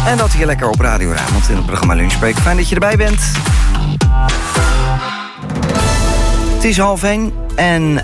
En dat hier lekker op Radio Rijnmond in het programma Lunchbreak. Fijn dat je erbij bent. Het is 12:30 en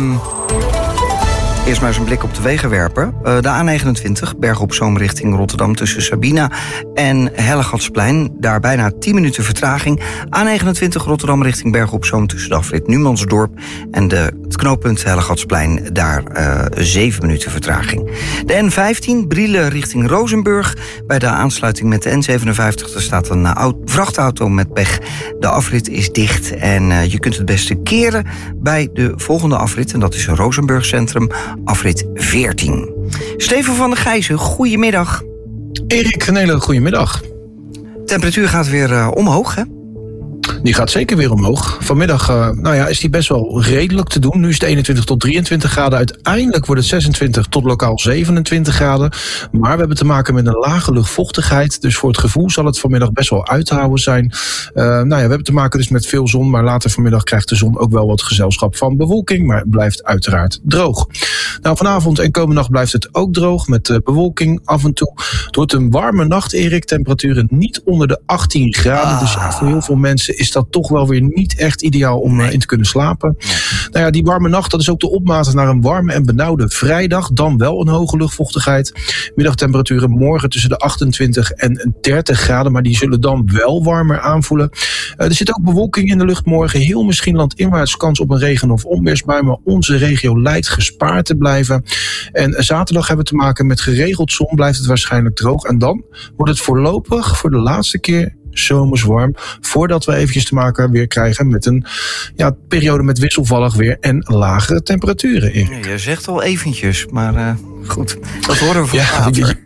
eerst maar eens een blik op de wegen werpen. De A29, Bergen op Zoom richting Rotterdam tussen Sabina en Hellegatsplein. Daar bijna 10 minuten vertraging. A29 Rotterdam richting Bergen op Zoom tussen de afrit Numansdorp en het knooppunt Hellegatsplein. Daar 7 minuten vertraging. De N15 Brielen richting Rozenburg. Bij de aansluiting met de N57 er staat een vrachtauto met pech. De afrit is dicht en je kunt het beste keren bij de volgende afrit. En dat is Rozenburg Centrum. Afrit 14. Steven van der Gijzen, goedemiddag. Erik, een hele goedemiddag. De temperatuur gaat weer omhoog, hè? Die gaat zeker weer omhoog. Vanmiddag is die best wel redelijk te doen. Nu is het 21 tot 23 graden. Uiteindelijk wordt het 26 tot lokaal 27 graden. Maar we hebben te maken met een lage luchtvochtigheid. Dus voor het gevoel zal het vanmiddag best wel uit te houden zijn. We hebben te maken dus met veel zon. Maar later vanmiddag krijgt de zon ook wel wat gezelschap van bewolking. Maar het blijft uiteraard droog. Nou, vanavond en komende nacht blijft het ook droog. Met bewolking af en toe. Het wordt een warme nacht, Erik. Temperaturen niet onder de 18 graden. Dus voor heel veel mensen is dat toch wel weer niet echt ideaal om in te kunnen slapen. Nou ja, die warme nacht, dat is ook de opmaat naar een warme en benauwde vrijdag. Dan wel een hoge luchtvochtigheid. Middagtemperaturen morgen tussen de 28 en 30 graden. Maar die zullen dan wel warmer aanvoelen. Er zit ook bewolking in de lucht morgen. Heel misschien landinwaarts kans op een regen- of onweersbui. Maar onze regio lijkt gespaard te blijven. En zaterdag hebben we te maken met geregeld zon. Blijft het waarschijnlijk droog. En dan wordt het voorlopig voor de laatste keer zomers warm, voordat we eventjes te maken weer krijgen met een periode met wisselvallig weer en lagere temperaturen. Erik. Je zegt al eventjes, maar goed, dat horen we voor later.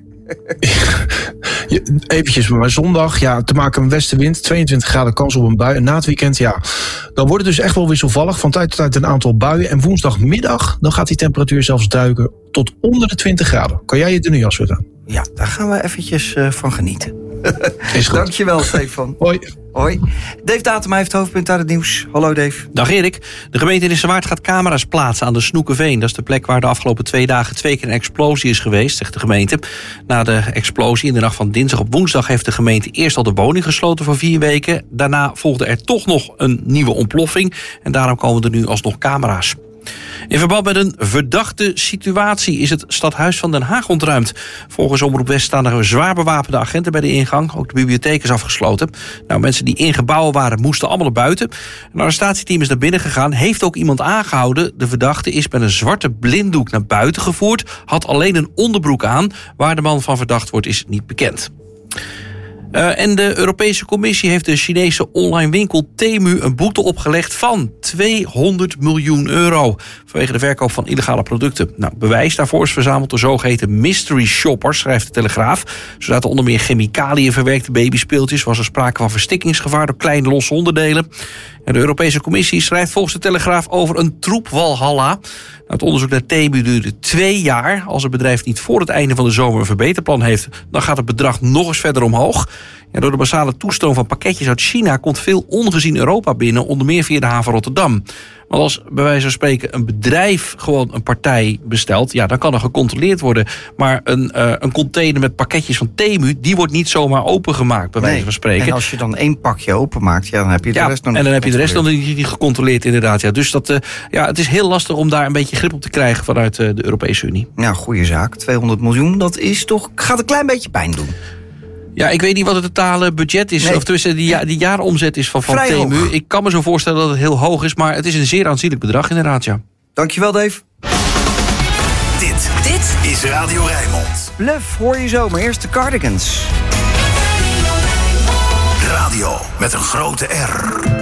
Eventjes, maar zondag, te maken met westenwind, 22 graden kans op een bui. En na het weekend, dan wordt het dus echt wel wisselvallig. Van tijd tot tijd een aantal buien. En woensdagmiddag, dan gaat die temperatuur zelfs duiken tot onder de 20 graden. Kan jij je er nu jas weer aan? Ja, daar gaan we eventjes van genieten. Is goed. Dankjewel, Stefan. Hoi. Dave Datema heeft hoofdpunt uit het nieuws. Hallo, Dave. Dag Erik. De gemeente Nissewaard gaat camera's plaatsen aan de Snoekenveen. Dat is de plek waar de afgelopen 2 dagen 2 keer een explosie is geweest, zegt de gemeente. Na de explosie in de nacht van dinsdag op woensdag heeft de gemeente eerst al de woning gesloten voor 4 weken. Daarna volgde er toch nog een nieuwe ontploffing. En daarom komen er nu alsnog camera's. In verband met een verdachte situatie is het stadhuis van Den Haag ontruimd. Volgens Omroep West staan er zwaar bewapende agenten bij de ingang. Ook de bibliotheek is afgesloten. Mensen die in gebouwen waren moesten allemaal naar buiten. Een arrestatieteam is naar binnen gegaan. Heeft ook iemand aangehouden. De verdachte is met een zwarte blinddoek naar buiten gevoerd. Had alleen een onderbroek aan. Waar de man van verdacht wordt is niet bekend. En de Europese Commissie heeft de Chinese online winkel Temu een boete opgelegd van 200 miljoen euro. Vanwege de verkoop van illegale producten. Bewijs daarvoor is verzameld door zogeheten mystery shoppers, schrijft de Telegraaf. Zo zaten onder meer chemicaliën verwerkte babyspeeltjes. Was er sprake van verstikkingsgevaar door kleine losse onderdelen. En de Europese Commissie schrijft volgens de Telegraaf over een troepwalhalla. Het onderzoek naar Temu duurde 2 jaar. Als het bedrijf niet voor het einde van de zomer een verbeterplan heeft, dan gaat het bedrag nog eens verder omhoog. Door de massale toestroom van pakketjes uit China komt veel ongezien Europa binnen, onder meer via de haven Rotterdam. Maar als bij wijze van spreken een bedrijf gewoon een partij bestelt, dan kan er gecontroleerd worden. Maar een container met pakketjes van Temu, die wordt niet zomaar opengemaakt, bij wijze van spreken. En als je dan 1 pakje openmaakt, dan heb je de rest nog niet. En dan heb je de rest nog niet gecontroleerd, inderdaad. Dus het is heel lastig om daar een beetje grip op te krijgen vanuit de Europese Unie. Ja, goede zaak. 200 miljoen, dat is toch, gaat een klein beetje pijn doen. Ja, ik weet niet wat het totale budget is. Nee. Of tussen die jaaromzet is van Temu. Hoog. Ik kan me zo voorstellen dat het heel hoog is. Maar het is een zeer aanzienlijk bedrag inderdaad, ja. Dankjewel, Dave. Dit is Radio Rijnmond. Bluff hoor je zo, maar eerst de Cardigans. Radio met een grote R.